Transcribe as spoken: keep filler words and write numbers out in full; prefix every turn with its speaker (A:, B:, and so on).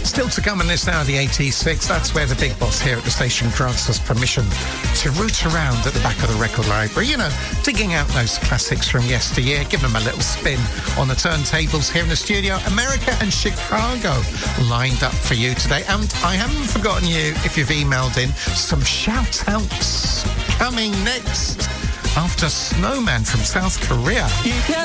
A: Still to come in this hour, the eighty-six. That's where the big boss here at the station grants us permission to root around at the back of the record library, you know, digging out those classics from yesteryear, giving them a little spin on the turntables here in the studio. America and Chicago lined up for you today. And I haven't forgotten you if you've emailed in some shout-outs coming next after Snowman from South Korea.
B: You can